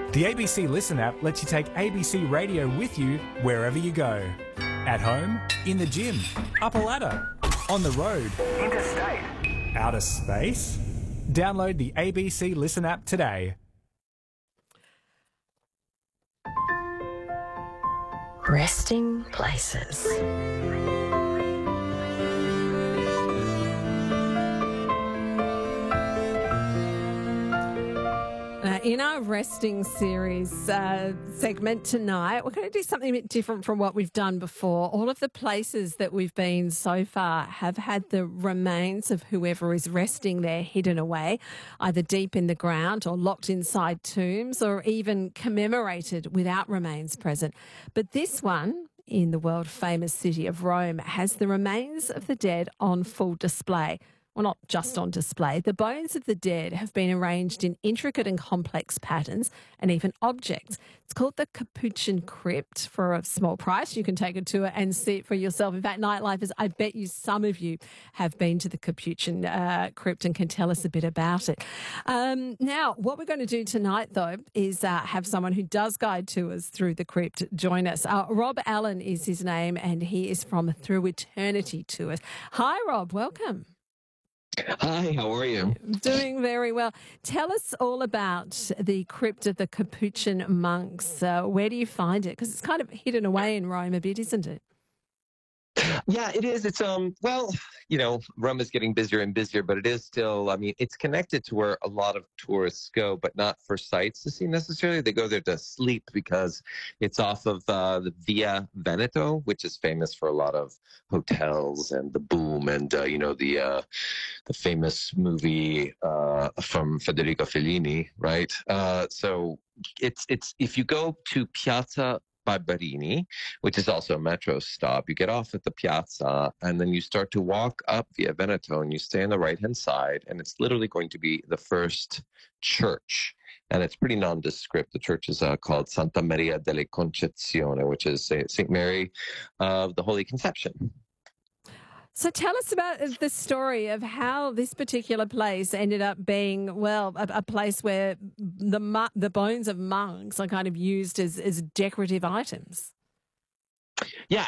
The ABC Listen app lets you take ABC Radio with you wherever you go. At home, in the gym, up a ladder, on the road, interstate, outer space. Download the ABC Listen app today. Resting places. In our resting series segment tonight, we're going to do something a bit different from what we've done before. All of the places that we've been so far have had the remains of whoever is resting there hidden away, either deep in the ground or locked inside tombs or even commemorated without remains present. But this one, in the world-famous city of Rome, has the remains of the dead on full display. Well, not just on display. The bones of the dead have been arranged in intricate and complex patterns and even objects. It's called the Capuchin Crypt. For a small price, you can take a tour and see it for yourself. In fact, Nightlifers, I bet you some of you have been to the Capuchin Crypt and can tell us a bit about it. Now, what we're going to do tonight, though, is have someone who does guide tours through the crypt join us. Rob Allen is his name, and he is from Through Eternity Tours. Hi, Rob. Welcome. Hi, how are you? Doing very well. Tell us all about the crypt of the Capuchin monks. Where do you find it? Because it's kind of hidden away in Rome a bit, isn't it? Yeah, it is. It's well, Rome is getting busier and busier, but it is still, it's connected to where a lot of tourists go, but not for sights to see necessarily. They go there to sleep because it's off of the Via Veneto, which is famous for a lot of hotels and the boom and the famous movie from Federico Fellini, right? So it's if you go to Piazza Barberini, which is also a metro stop, you get off at the piazza and then you start to walk up Via Veneto and you stay on the right-hand side, and it's literally going to be the first church. And it's pretty nondescript. The church is called Santa Maria della Concezione, which is St. Mary of the Holy Conception. So tell us about the story of how this particular place ended up being, well, a place where the bones of monks are kind of used as decorative items. Yeah,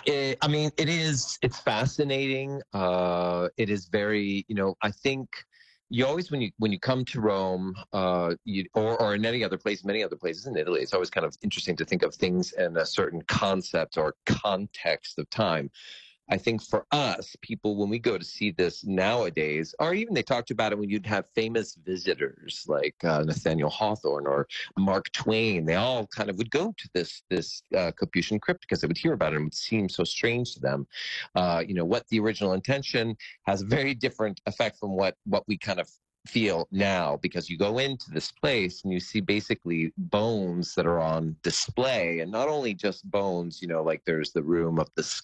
it's fascinating. It is very, I think you always, when you come to Rome, or in any other place, many other places in Italy, it's always kind of interesting to think of things in a certain concept or context of time. I think for us, people, when we go to see this nowadays, or even they talked about it when you'd have famous visitors like Nathaniel Hawthorne or Mark Twain, they all kind of would go to this Capuchin Crypt because they would hear about it and it would seem so strange to them. What the original intention has a very different effect from what we kind of feel now, because you go into this place and you see basically bones that are on display, and not only just bones, like there's the room of the